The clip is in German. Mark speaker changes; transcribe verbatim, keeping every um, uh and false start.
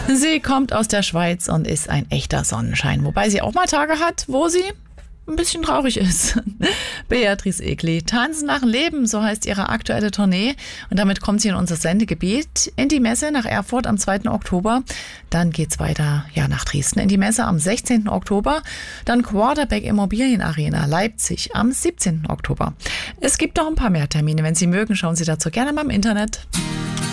Speaker 1: Sie kommt aus der Schweiz und ist ein echter Sonnenschein, wobei sie auch mal Tage hat, wo sie ein bisschen traurig ist. Beatrice Egli, Tanzen nach dem Leben, so heißt ihre aktuelle Tournee. Und damit kommt sie in unser Sendegebiet, in die Messe nach Erfurt am zweiten Oktober. Dann geht's weiter ja, nach Dresden in die Messe am sechzehnten Oktober. Dann Quarterback Immobilienarena Leipzig am siebzehnten Oktober. Es gibt noch ein paar mehr Termine. Wenn Sie mögen, schauen Sie dazu gerne mal im Internet.